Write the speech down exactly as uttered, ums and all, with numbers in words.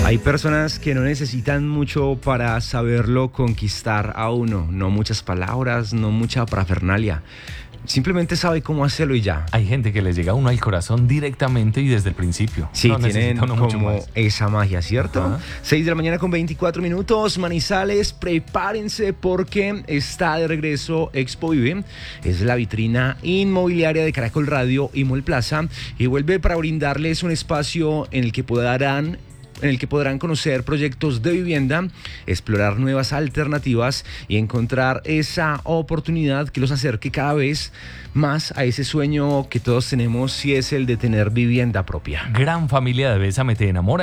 Hay personas que no necesitan mucho para saberlo conquistar a uno, no muchas palabras, no mucha parafernalia. Simplemente sabe cómo hacerlo y ya. Hay gente que les llega a uno al corazón directamente y desde el principio. Sí, no tienen necesita uno mucho como más. esa magia, ¿cierto? Ajá. seis de la mañana con veinticuatro minutos, Manizales, prepárense porque está de regreso Expo Vive. Es la vitrina inmobiliaria de Caracol Radio y Mall Plaza y vuelve para brindarles un espacio en el que podrán en el que podrán conocer proyectos de vivienda, explorar nuevas alternativas y encontrar esa oportunidad que los acerque cada vez más a ese sueño que todos tenemos y es el de tener vivienda propia. Gran familia de Bésame te enamora.